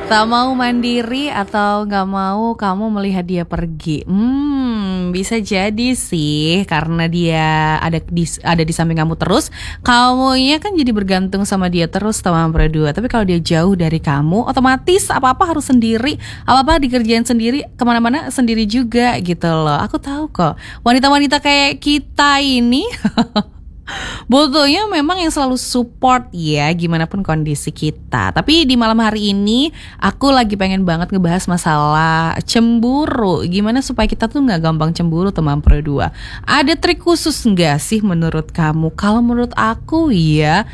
Tak mau mandiri atau gak mau kamu melihat dia pergi? Bisa jadi sih karena dia ada di samping kamu terus. Kamunya kan jadi bergantung sama dia terus teman berdua. Tapi kalau dia jauh dari kamu, otomatis apa-apa harus sendiri, apa-apa dikerjain sendiri, kemana-mana sendiri juga gitu loh. Aku tahu kok wanita-wanita kayak kita ini butuhnya memang yang selalu support ya, gimana pun kondisi kita. Tapi di malam hari ini aku lagi pengen banget ngebahas masalah cemburu. Gimana supaya kita tuh gak gampang cemburu teman berdua. Ada trik khusus gak sih menurut kamu? Kalau menurut aku ya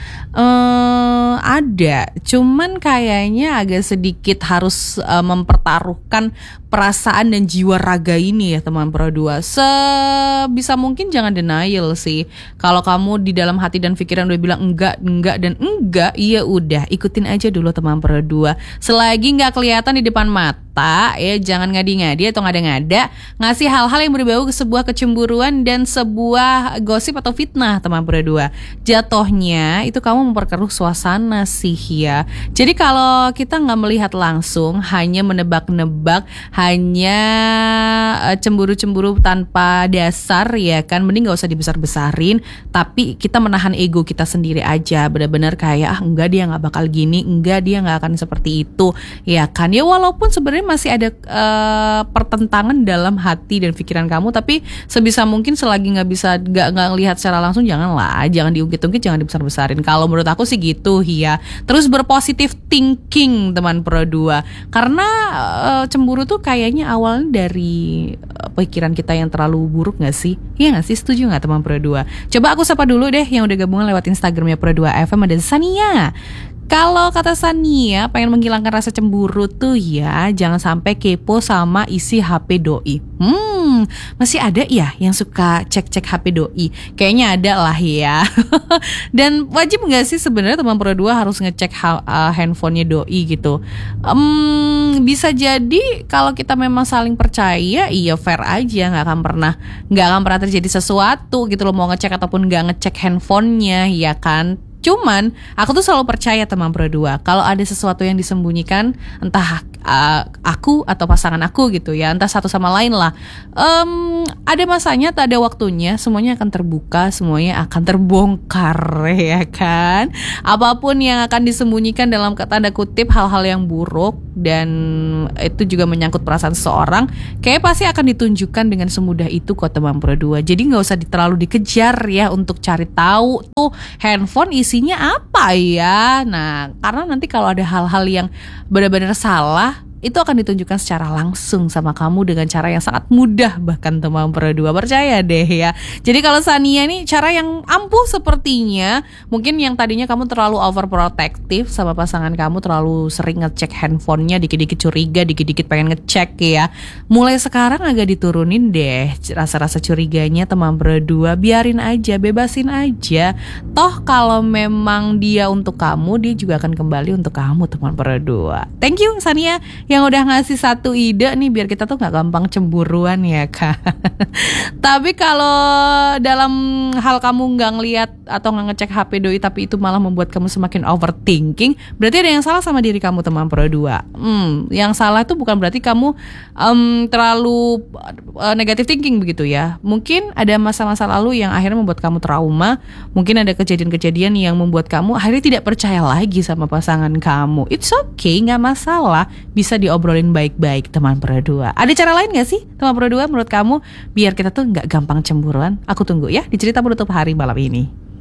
ada. Cuman kayaknya agak sedikit harus mempertaruhkan perasaan dan jiwa raga ini ya teman berdua. Sebisa mungkin jangan denial sih. Kalau kamu di dalam hati dan pikiran udah bilang enggak dan enggak, iya udah ikutin aja dulu teman berdua. Selagi nggak kelihatan di depan mata ya, jangan ngadi-ngadi atau ngada-ngada ngasih hal-hal yang berbau ke sebuah kecemburuan dan sebuah gosip atau fitnah teman berdua. Jatuhnya itu kamu memperkeruh suasana sih ya. Jadi kalau kita nggak melihat langsung, hanya menebak-nebak, hanya cemburu-cemburu tanpa dasar ya kan, mending gak usah dibesar-besarin. Tapi kita menahan ego kita sendiri aja, benar-benar kayak enggak dia gak bakal gini, enggak dia gak akan seperti itu ya kan. Ya walaupun sebenarnya masih ada pertentangan dalam hati dan pikiran kamu, tapi sebisa mungkin selagi gak ngelihat secara langsung, jangan diungkit-ungkit, jangan dibesar-besarin. Kalau menurut aku sih gitu ya. Terus berpositif thinking teman berdua, karena cemburu tuh kayaknya awalnya dari pikiran kita yang terlalu buruk gak sih? Iya gak sih? Setuju gak teman berdua? Coba aku sapa dulu deh yang udah gabungan lewat Instagramnya Pro2 FM. Ada Sania. Kalau kata Sania pengen menghilangkan rasa cemburu tuh ya, jangan sampai kepo sama isi HP doi. Masih ada ya yang suka cek-cek HP doi? Kayaknya ada lah ya. Dan wajib gak sih sebenarnya teman Pro2 harus ngecek handphonenya doi gitu? Bisa jadi kalau kita memang saling percaya, iya fair aja, nggak akan pernah terjadi sesuatu gitu loh, mau ngecek ataupun nggak ngecek handphonenya ya kan. Cuman aku tuh selalu percaya teman berdua, kalau ada sesuatu yang disembunyikan, entah aku atau pasangan aku gitu ya, entah satu sama lain lah, ada masanya, tak ada waktunya, semuanya akan terbuka, semuanya akan terbongkar ya kan. Apapun yang akan disembunyikan dalam tanda kutip hal-hal yang buruk dan itu juga menyangkut perasaan seseorang, kayak pasti akan ditunjukkan dengan semudah itu kok teman berdua. Jadi nggak usah terlalu dikejar ya untuk cari tahu tuh handphone isinya apa ya. Nah, karena nanti kalau ada hal-hal yang benar-benar salah, itu akan ditunjukkan secara langsung sama kamu dengan cara yang sangat mudah, bahkan teman berdua, percaya deh ya. Jadi kalau Sania nih cara yang ampuh sepertinya, mungkin yang tadinya kamu terlalu overprotective sama pasangan kamu, terlalu sering ngecek handphonenya, dikit-dikit curiga, dikit-dikit pengen ngecek ya. Mulai sekarang agak diturunin deh rasa-rasa curiganya teman berdua, biarin aja, bebasin aja. Toh kalau memang dia untuk kamu, dia juga akan kembali untuk kamu teman berdua. Thank you Sania yang udah ngasih satu ide nih biar kita tuh gak gampang cemburuan ya kan. Tapi kalau dalam hal kamu gak ngeliat atau gak ngecek HP doi tapi itu malah membuat kamu semakin overthinking, berarti ada yang salah sama diri kamu teman berdua. Yang salah itu bukan berarti kamu terlalu negative thinking begitu ya. Mungkin ada masa-masa lalu yang akhirnya membuat kamu trauma. Mungkin ada kejadian-kejadian yang membuat kamu akhirnya tidak percaya lagi sama pasangan kamu. It's okay, gak masalah, bisa diobrolin baik-baik teman berdua. Ada cara lain gak sih teman berdua menurut kamu biar kita tuh gak gampang cemburuan? Aku tunggu ya di cerita penutup hari malam ini.